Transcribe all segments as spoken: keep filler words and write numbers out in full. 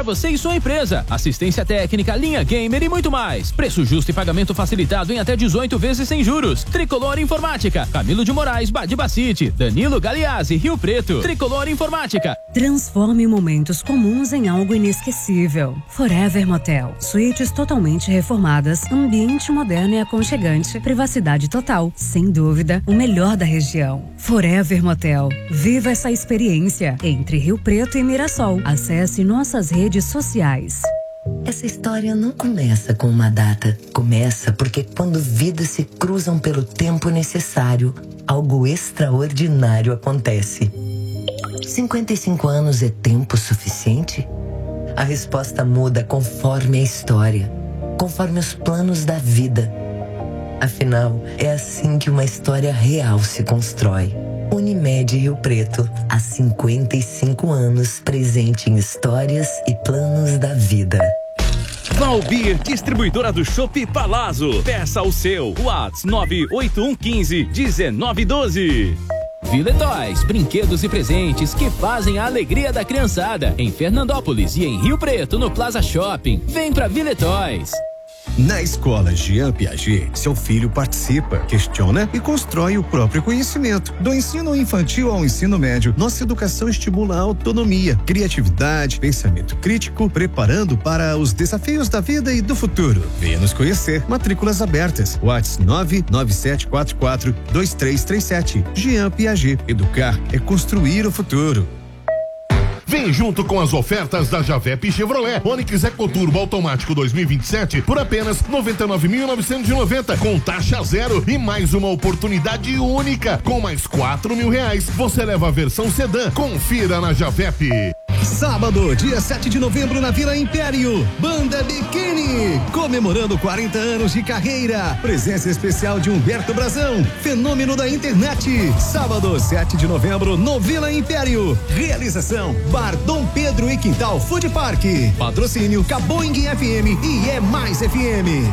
para você e sua empresa. Assistência técnica, linha gamer e muito mais. Preço justo e pagamento facilitado em até dezoito vezes sem juros. Tricolor Informática, Camilo de Moraes, Badibacite, Danilo Galeazzi, Rio Preto. Tricolor Informática. Transforme momentos comuns em algo inesquecível. Forever Motel. Suítes totalmente reformadas, ambiente moderno e aconchegante, privacidade total. Sem dúvida, o melhor da região. Forever Motel. Viva essa experiência entre Rio Preto e Mirassol. Acesse nossas redes sociais. Essa história não começa com uma data. Começa porque quando vidas se cruzam pelo tempo necessário, algo extraordinário acontece. cinquenta e cinco anos é tempo suficiente? A resposta muda conforme a história, conforme os planos da vida. Afinal, é assim que uma história real se constrói. Unimed Rio Preto, há cinquenta e cinco anos, presente em histórias e planos da vida. Valbir, distribuidora do Chopp Palazzo. Peça o seu. WhatsApp nove oito um um cinco um nove um dois. Viletóis, brinquedos e presentes que fazem a alegria da criançada. Em Fernandópolis e em Rio Preto, no Plaza Shopping. Vem pra Viletóis. Na escola Jean Piaget, seu filho participa, questiona e constrói o próprio conhecimento. Do ensino infantil ao ensino médio, nossa educação estimula a autonomia, criatividade, pensamento crítico, preparando para os desafios da vida e do futuro. Venha nos conhecer. Matrículas abertas. WhatsApp nove nove sete quatro quatro dois três três sete. Jean Piaget. Educar é construir o futuro. Vem junto com as ofertas da Javep Chevrolet. Onix EcoTurbo automático dois mil e vinte e sete por apenas noventa e nove mil novecentos e noventa com taxa zero e mais uma oportunidade única. Com mais quatro mil reais, você leva a versão sedã. Confira na Javep. Sábado, dia sete de novembro, na Vila Império, Banda Biquíni, comemorando quarenta anos de carreira. Presença especial de Humberto Brazão, fenômeno da internet. Sábado, sete de novembro, no Vila Império. Realização: Bar Dom Pedro e Quintal Food Park. Patrocínio Caboing F M e É Mais F M.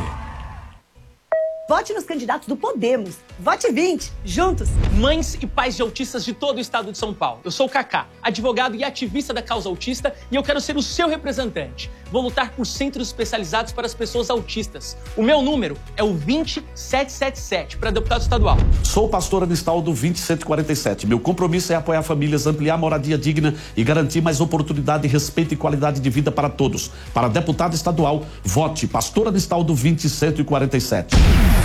Vote nos candidatos do Podemos. Vote vinte, juntos. Mães e pais de autistas de todo o estado de São Paulo. Eu sou o Kaká, advogado e ativista da causa autista, e eu quero ser o seu representante. Vou lutar por centros especializados para as pessoas autistas. O meu número é o vinte sete sete sete para deputado estadual. Sou pastor Anistaldo vinte cento e quarenta e sete. Meu compromisso é apoiar famílias, ampliar a moradia digna e garantir mais oportunidade, respeito e qualidade de vida para todos. Para deputado estadual, vote pastor Anistaldo vinte cento e quarenta e sete.